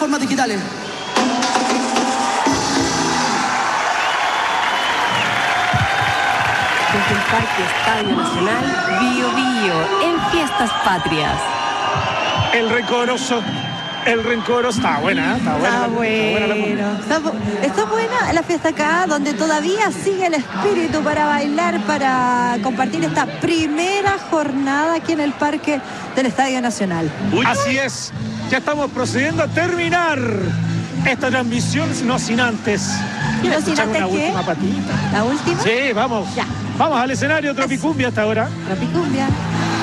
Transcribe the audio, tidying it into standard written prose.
plataformas digitales. Desde el Parque Estadio Nacional, Bío Bío, en Fiestas Patrias. El rencoroso, está buena, está buena. Está buena la fiesta acá, donde todavía sigue el espíritu para bailar, para compartir esta primera jornada aquí en el Parque del Estadio Nacional. Así es, ya estamos procediendo a terminar esta transmisión, no sin antes. ¿No sin antes una qué? última patita. ¿La última? Sí, vamos. Ya. Vamos al escenario Tropicumbia hasta ahora. Tropicumbia.